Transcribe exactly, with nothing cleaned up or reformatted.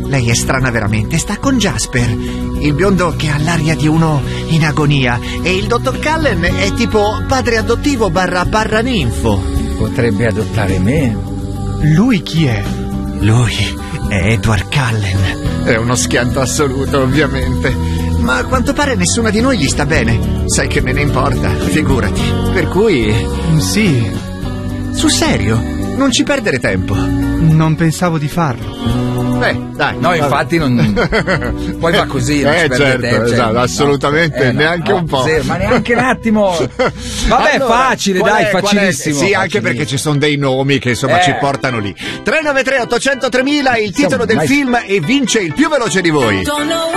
Lei è strana veramente, sta con Jasper, il biondo che ha l'aria di uno in agonia, e il dottor Cullen è tipo padre adottivo barra barra ninfo. Potrebbe adottare me. Lui chi è? Lui è Edward Cullen. È uno schianto assoluto, ovviamente, ma a quanto pare nessuna di noi gli sta bene. Sai che me ne importa, figurati. Per cui... Sì. Sul serio, non ci perdere tempo. Non pensavo di farlo. Beh, dai. No, infatti non... Poi va così, non eh, si perde certo, tempo, cioè, esatto, no, assolutamente, eh, no, neanche no, un po'. Sì, ma neanche un attimo. Vabbè, Allora, facile, qual dai, è, facilissimo. Sì, anche perché ci sono dei nomi che insomma Eh. ci portano lì. tre nove tre otto zero tre mila, il titolo Insomma, del mai- film, e vince il più veloce di voi.